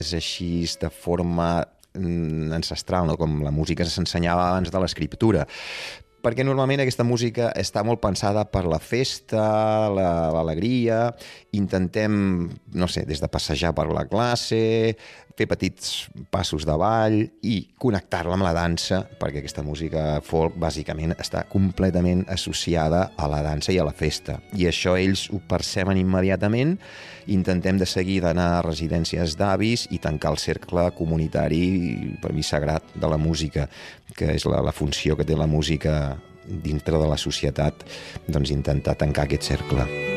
És així de forma ancestral, no? Com la música s'ensenyava abans de l'escriptura. Perquè normalment aquesta música està molt pensada per la festa, l'alegria. Intentem, no sé, des de passejar per la classe, fer petits passos de ball i connectar-la amb la dansa, perquè aquesta música folk bàsicament està completament associada a la dansa i a la festa. I això ells ho perceben immediatament. Intentem de seguir d'anar a residències d'avis i tancar el cercle comunitari, per mi sagrat, de la música, que és la funció que té la música dintre de la societat, doncs intentar tancar aquest cercle.